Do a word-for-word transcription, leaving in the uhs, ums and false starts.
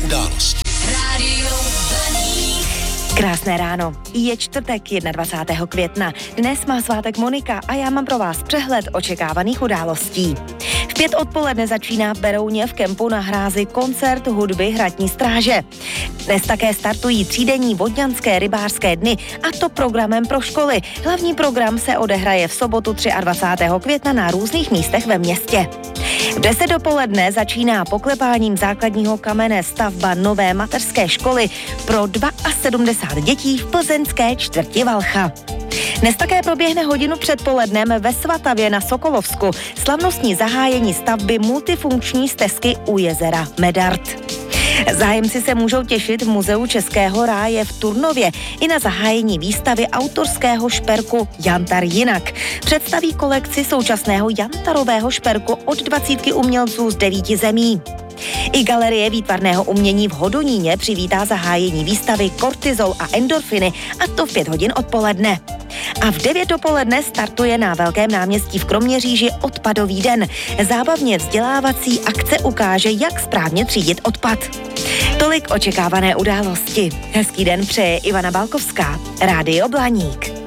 události. Rádio Blaník. Krásné ráno. Je čtvrtek dvacátého prvního května. Dnes má svátek Monika a já mám pro vás přehled očekávaných událostí. V pět odpoledne začíná v Berouně v kempu na hrázi koncert hudby Hradní stráže. Dnes také startují třídenní vodňanské rybářské dny, a to programem pro školy. Hlavní program se odehraje v sobotu dvacátého třetího května na různých místech ve městě. V deset dopoledne začíná poklepáním základního kamene stavba nové mateřské školy pro sedmdesát dva dětí v plzeňské čtvrti Valcha. Dnes také proběhne hodinu před polednem ve Svatavě na Sokolovsku slavnostní zahájení stavby multifunkční stezky u jezera Medard. Zájemci se můžou těšit v Muzeu Českého ráje v Turnově i na zahájení výstavy autorského šperku Jantar jinak. Představí kolekci současného jantarového šperku od dvacítky umělců z devíti zemí. I Galerie výtvarného umění v Hodoníně přivítá zahájení výstavy Kortizol a endorfiny, a to v pět hodin odpoledne. A v devět dopoledne startuje na Velkém náměstí v Kroměříži odpadový den. Zábavně vzdělávací akce ukáže, jak správně třídit odpad. Tolik očekávané události. Hezký den přeje Ivana Balkovská, Rádio Blaník.